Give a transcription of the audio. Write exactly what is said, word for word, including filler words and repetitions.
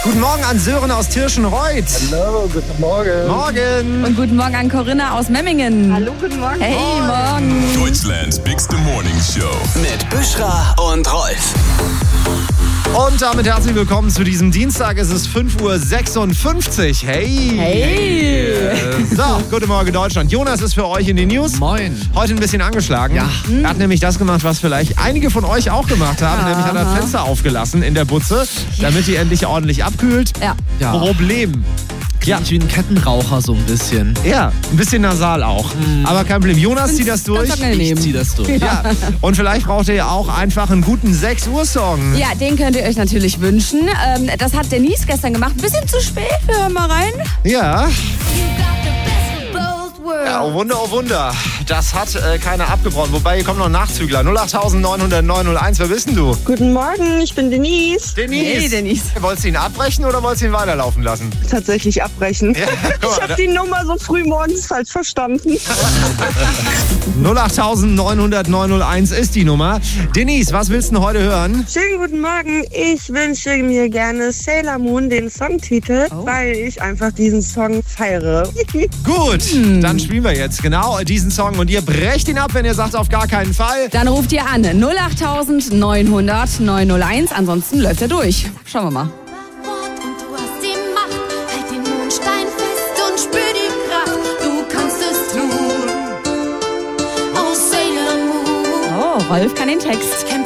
Guten Morgen an Sören aus Tirschenreuth. Hallo, guten Morgen. Morgen. Und guten Morgen an Corinna aus Memmingen. Hallo, guten Morgen. Hey, morgen. Deutschlands bigste Morning Show. Mit Büschra und Rolf. Und damit herzlich willkommen zu diesem Dienstag. Es ist fünf Uhr sechsundfünfzig. Hey. Hey. Äh, So, guten Morgen Deutschland. Jonas ist für euch in den News. Moin. Heute ein bisschen angeschlagen. Ja. Er hat nämlich das gemacht, was vielleicht einige von euch auch gemacht haben. Aha. Nämlich hat er das Fenster aufgelassen in der Butze, damit die endlich ordentlich abkühlt. Ja. Ja. Problem. Ja. Klingt wie ein Kettenraucher so ein bisschen. Ja, ein bisschen nasal auch. Aber kein Problem. Jonas zieht das durch. Ganz angenehm. Ich zieh das durch. Ja. Und vielleicht braucht ihr ja auch einfach einen guten sechs Uhr Song. Ja, den könnt ihr euch natürlich wünschen. Ähm, das hat Denise gestern gemacht. Ein bisschen zu spät. Wir hören mal rein. Ja. Ja, oh Wunder, oh Wunder. Das hat äh, keiner abgebrochen. Wobei, hier kommt noch ein Nachzügler. null acht neun null null neun null eins. Wer bist denn du? Guten Morgen, ich bin Denise. Denise. Hey, Denise. Wolltest du ihn abbrechen oder wolltest du ihn weiterlaufen lassen? Tatsächlich abbrechen. Ja, guck Ich mal, habe die Nummer so früh morgens falsch verstanden. null acht neun null null neun null eins ist die Nummer. Denise, was willst du denn heute hören? Schönen guten Morgen. Ich wünsche mir gerne Sailor Moon, den Songtitel, Oh. weil ich einfach diesen Song feiere. Gut, dann spielen wir jetzt genau diesen Song und ihr brecht ihn ab, wenn ihr sagt, auf gar keinen Fall. Dann ruft ihr an null acht neun null null neun null eins. Ansonsten läuft er durch. Schauen wir mal. Und du hast die Macht, halt den Mondstein fest und spür die Kraft. Du kannst es tun. Oh, Sailor Moon. Oh, Rolf kann den Text.